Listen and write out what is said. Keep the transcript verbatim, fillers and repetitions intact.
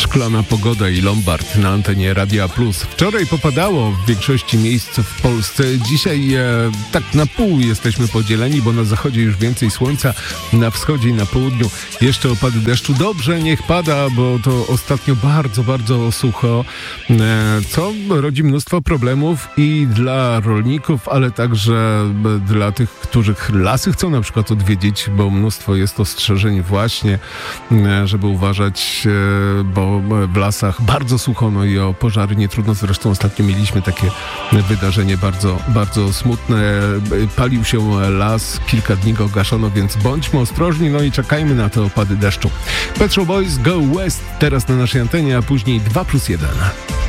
Szklana pogoda i Lombard na antenie Radia Plus. Wczoraj popadało w większości miejsc w Polsce. Dzisiaj e, tak na pół jesteśmy podzieleni, bo na zachodzie już więcej słońca, na wschodzie i na południu jeszcze opady deszczu. Dobrze, niech pada, bo to ostatnio bardzo, bardzo sucho, e, co rodzi mnóstwo problemów i dla rolników, ale także dla tych, którzy lasy chcą na przykład odwiedzić, bo mnóstwo jest ostrzeżeń właśnie, e, żeby uważać, e, bo w lasach bardzo sucho, no i o pożary nie trudno. Zresztą ostatnio mieliśmy takie wydarzenie bardzo, bardzo smutne. Palił się las, kilka dni go gaszono, więc bądźmy ostrożni, no i czekajmy na te opady deszczu. Pet Shop Boys, Go West teraz na naszej antenie, a później dwa plus jeden.